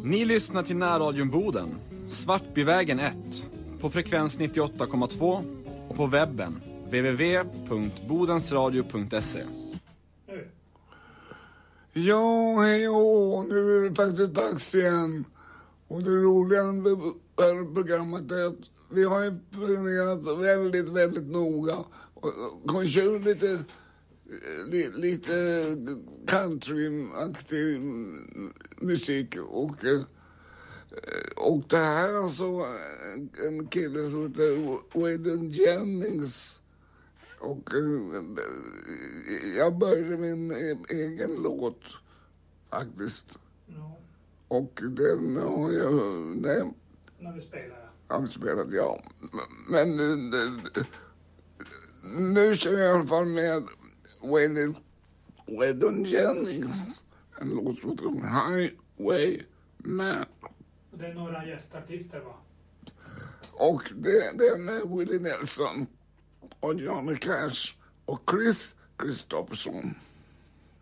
Ni lyssnar till Närradion Boden, Svartbyvägen 1, på frekvens 98,2 och på webben www.bodensradio.se. Ja, hej och nu är det faktiskt dags igen. Och det roliga med det här programmet är att vi har ju planerat väldigt noga. Och kanske lite countryaktig musik. Och det här är alltså en kille som heter Waylon Jennings. Och jag började min egen låt faktiskt. Ja. Och den har jag nämnt. När vi spelar. Ja, vi spelade, ja. Men nu kör jag i alla fall med Waylon Jennings. En låt som heter Highwayman. Och det är några gästartister, va? Och det är med Willie Nelson och Johnny Cash och Chris Kristofferson.